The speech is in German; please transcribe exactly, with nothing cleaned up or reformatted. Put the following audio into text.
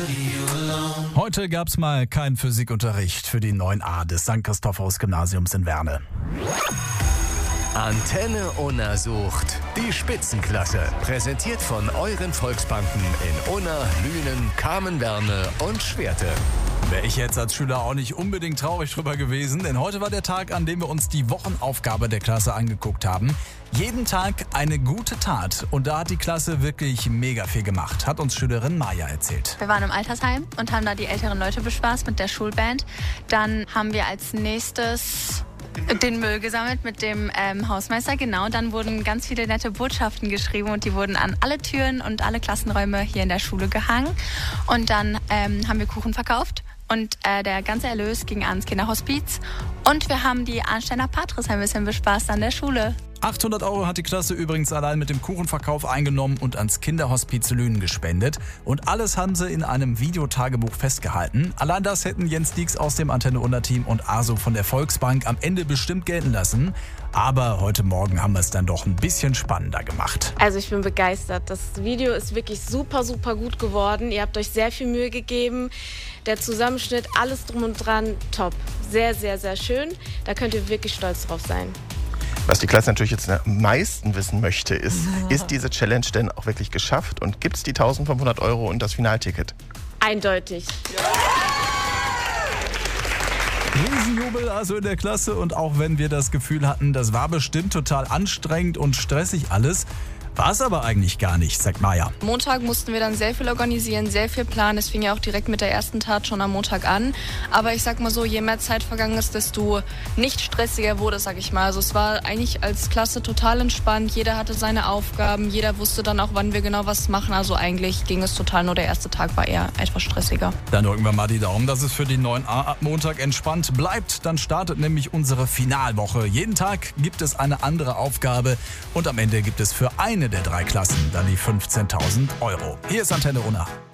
Heute gab's mal keinen Physikunterricht für die neun a des Sankt Christophorus-Gymnasiums in Werne. Antenne Unna sucht die Spitzenklasse. Präsentiert von euren Volksbanken in Unna, Lünen, Kamen-Werne und Schwerte. Wäre ich jetzt als Schüler auch nicht unbedingt traurig drüber gewesen, denn heute war der Tag, an dem wir uns die Wochenaufgabe der Klasse angeguckt haben. Jeden Tag eine gute Tat. Und da hat die Klasse wirklich mega viel gemacht, hat uns Schülerin Maja erzählt. Wir waren im Altersheim und haben da die älteren Leute bespaßt mit der Schulband. Dann haben wir als nächstes den Müll gesammelt mit dem ähm, Hausmeister, genau. Dann wurden ganz viele nette Botschaften geschrieben und die wurden an alle Türen und alle Klassenräume hier in der Schule gehangen. Und dann ähm, haben wir Kuchen verkauft und äh, der ganze Erlös ging ans Kinderhospiz. Und wir haben die Arnsteiner Patris ein bisschen bespaßt an der Schule. achthundert Euro hat die Klasse übrigens allein mit dem Kuchenverkauf eingenommen und ans Kinderhospiz Lünen gespendet. Und alles haben sie in einem Videotagebuch festgehalten. Allein das hätten Jens Dieks aus dem Antenne Unna Team und Aso von der Volksbank am Ende bestimmt gelten lassen. Aber heute Morgen haben wir es dann doch ein bisschen spannender gemacht. Also ich bin begeistert. Das Video ist wirklich super, super gut geworden. Ihr habt euch sehr viel Mühe gegeben. Der Zusammenschnitt, alles drum und dran, top. Sehr, sehr, sehr schön. Da könnt ihr wirklich stolz drauf sein. Was die Klasse natürlich jetzt am meisten wissen möchte, ist, ist diese Challenge denn auch wirklich geschafft und gibt es die eintausendfünfhundert Euro und das Finalticket? Eindeutig. Riesenjubel also in der Klasse und auch wenn wir das Gefühl hatten, das war bestimmt total anstrengend und stressig alles, war es aber eigentlich gar nicht, sagt Maja. Montag mussten wir dann sehr viel organisieren, sehr viel planen. Es fing ja auch direkt mit der ersten Tat schon am Montag an. Aber ich sag mal so, je mehr Zeit vergangen ist, desto nicht stressiger wurde, sag ich mal. Also es war eigentlich als Klasse total entspannt. Jeder hatte seine Aufgaben. Jeder wusste dann auch, wann wir genau was machen. Also eigentlich ging es total, nur der erste Tag war eher etwas stressiger. Dann drücken wir mal die Daumen, dass es für die neun a ab Montag entspannt bleibt. Dann startet nämlich unsere Finalwoche. Jeden Tag gibt es eine andere Aufgabe und am Ende gibt es für eine der drei Klassen dann die fünfzehntausend Euro. Hier ist Antenne Unna.